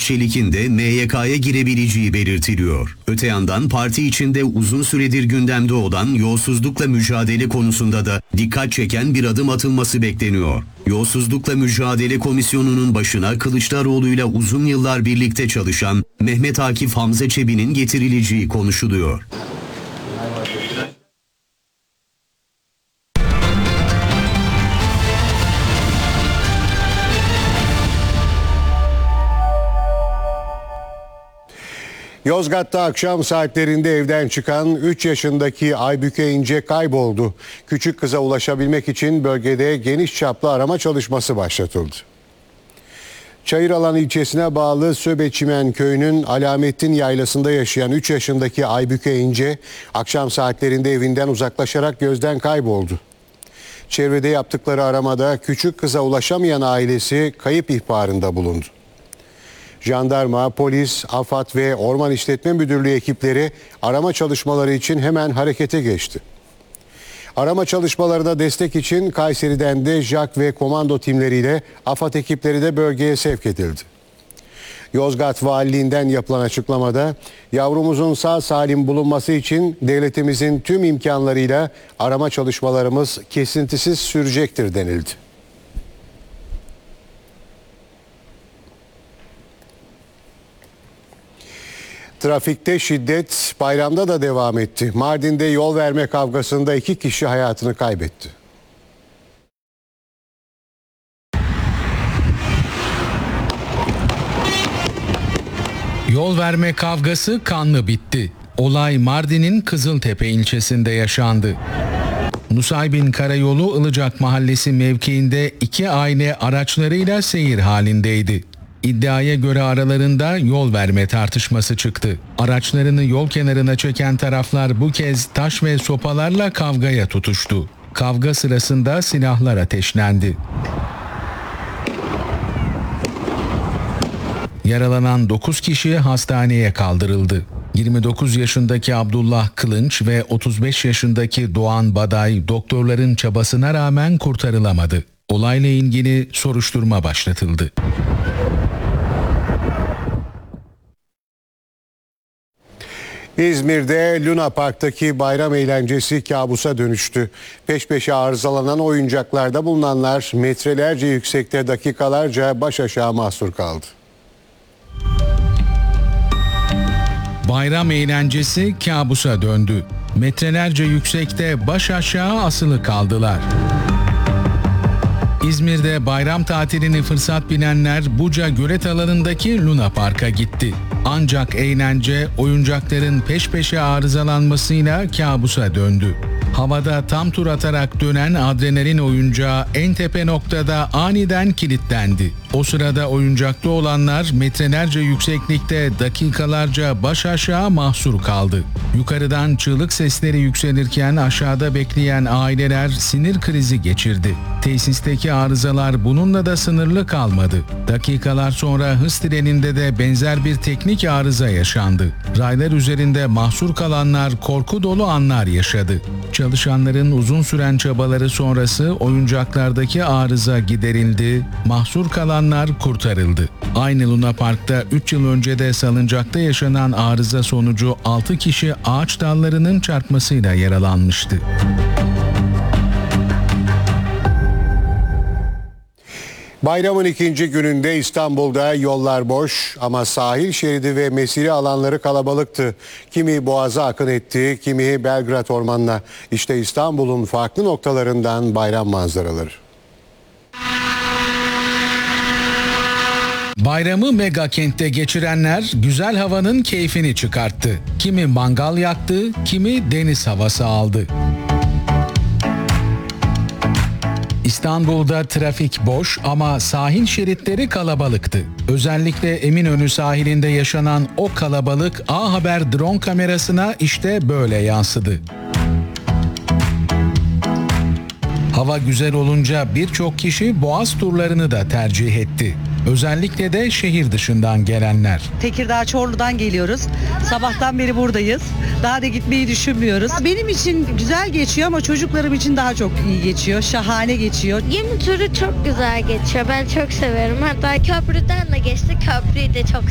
Çelik'in de MYK'ya girebileceği belirtiliyor. Öte yandan parti içinde uzun süredir gündemde olan yolsuzlukla mücadele konusunda da dikkat çeken bir adım atılması bekleniyor. Yolsuzlukla Mücadele Komisyonu'nun başına Kılıçdaroğlu'yla uzun yıllar birlikte çalışan Mehmet Akif Hamza Çebi'nin getirileceği konuşuluyor. Yozgat'ta akşam saatlerinde evden çıkan 3 yaşındaki Aybüke İnce kayboldu. Küçük kıza ulaşabilmek için bölgede geniş çaplı arama çalışması başlatıldı. Çayıralan ilçesine bağlı Söbeçimen köyünün Alamettin Yaylası'nda yaşayan 3 yaşındaki Aybüke İnce akşam saatlerinde evinden uzaklaşarak gözden kayboldu. Çevrede yaptıkları aramada küçük kıza ulaşamayan ailesi kayıp ihbarında bulundu. Jandarma, polis, AFAD ve Orman İşletme Müdürlüğü ekipleri arama çalışmaları için hemen harekete geçti. Arama çalışmalarına destek için Kayseri'den de JAK ve komando timleriyle AFAD ekipleri de bölgeye sevk edildi. Yozgat Valiliğinden yapılan açıklamada yavrumuzun sağ salim bulunması için devletimizin tüm imkanlarıyla arama çalışmalarımız kesintisiz sürecektir denildi. Trafikte şiddet bayramda da devam etti. Mardin'de yol verme kavgasında 2 kişi hayatını kaybetti. Yol verme kavgası kanlı bitti. Olay Mardin'in Kızıltepe ilçesinde yaşandı. Nusaybin Karayolu Ilıcak Mahallesi mevkiinde 2 aile araçlarıyla seyir halindeydi. İddiaya göre aralarında yol verme tartışması çıktı. Araçlarını yol kenarına çeken taraflar bu kez taş ve sopalarla kavgaya tutuştu. Kavga sırasında silahlar ateşlendi. Yaralanan 9 kişi hastaneye kaldırıldı. 29 yaşındaki Abdullah Kılınç ve 35 yaşındaki Doğan Baday doktorların çabasına rağmen kurtarılamadı. Olayla ilgili soruşturma başlatıldı. İzmir'de Luna Park'taki bayram eğlencesi kabusa dönüştü. Peş peşe arızalanan oyuncaklarda bulunanlar metrelerce yüksekte dakikalarca baş aşağı mahsur kaldı. Bayram eğlencesi kabusa döndü. Metrelerce yüksekte baş aşağı asılı kaldılar. İzmir'de bayram tatilini fırsat bilenler Buca Gölet alanındaki Luna Park'a gitti. Ancak eğlence oyuncakların peş peşe arızalanmasıyla kabusa döndü. Havada tam tur atarak dönen adrenalin oyuncağı en tepe noktada aniden kilitlendi. O sırada oyuncakta olanlar metrelerce yükseklikte dakikalarca baş aşağı mahsur kaldı. Yukarıdan çığlık sesleri yükselirken aşağıda bekleyen aileler sinir krizi geçirdi. Tesisteki arızalar bununla da sınırlı kalmadı. Dakikalar sonra hız treninde de benzer bir teknik arıza yaşandı. Raylar üzerinde mahsur kalanlar korku dolu anlar yaşadı. Çalışanların uzun süren çabaları sonrası oyuncaklardaki arıza giderildi, mahsur kalanlar kurtarıldı. Aynı Luna Park'ta 3 yıl önce de salıncakta yaşanan arıza sonucu 6 kişi ağaç dallarının çarpmasıyla yaralanmıştı. Bayramın ikinci gününde İstanbul'da yollar boş ama sahil şeridi ve mesire alanları kalabalıktı. Kimi Boğaz'a akın etti, kimi Belgrad Ormanı'na. İşte İstanbul'un farklı noktalarından bayram manzaraları. Bayramı mega kentte geçirenler güzel havanın keyfini çıkarttı. Kimi mangal yaktı, kimi deniz havası aldı. İstanbul'da trafik boş ama sahil şeritleri kalabalıktı. Özellikle Eminönü sahilinde yaşanan o kalabalık A Haber drone kamerasına işte böyle yansıdı. Hava güzel olunca birçok kişi Boğaz turlarını da tercih etti. Özellikle de şehir dışından gelenler. Tekirdağ Çorlu'dan geliyoruz. Sabahtan beri buradayız. Daha da gitmeyi düşünmüyoruz. Benim için güzel geçiyor ama çocuklarım için daha çok iyi geçiyor. Şahane geçiyor. Yeni turu çok güzel geçiyor. Ben çok severim. Hatta köprüden de geçtik. Köprüyü de çok